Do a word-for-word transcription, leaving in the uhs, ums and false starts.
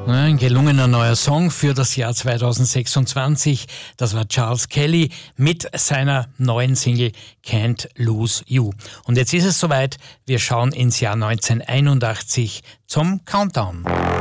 Ein gelungener neuer Song für das Jahr zweitausendsechsundzwanzig. Das war Charles Kelly mit seiner neuen Single Can't Lose You. Und jetzt ist es soweit. Wir schauen ins Jahr neunzehnhunderteinundachtzig zum Countdown.